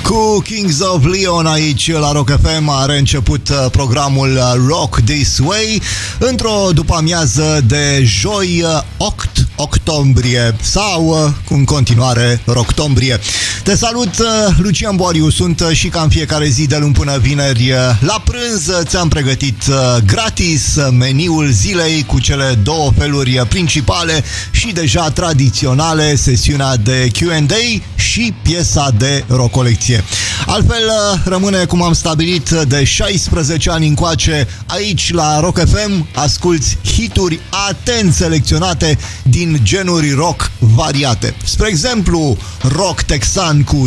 Cu Kings of Leon aici la Rock FM a reînceput programul Rock This Way într-o după-amiază de joi 8 octombrie sau în continuare Roctombrie. Te salut, Lucian Boariu, sunt și ca în fiecare zi de luni până vineri la prânz ți-am pregătit gratis meniul zilei cu cele două feluri principale și deja tradiționale, sesiunea de Q&A și piesa de rocolecție. Altfel, rămâne cum am stabilit de 16 ani încoace aici la Rock FM, asculți hituri atent selecționate din genuri rock variate. Spre exemplu, rock texan cu